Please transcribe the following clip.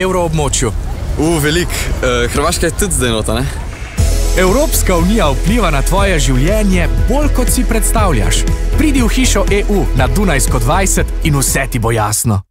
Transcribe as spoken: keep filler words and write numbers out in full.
evroobmočju? U, velik. Uh, Hrvaška je tudi zdaj nota, ne? Evropska unija vpliva na tvoje življenje bolj, kot si predstavljaš. Pridi v hišo E U na Dunajsko dvajset in vse ti bo jasno.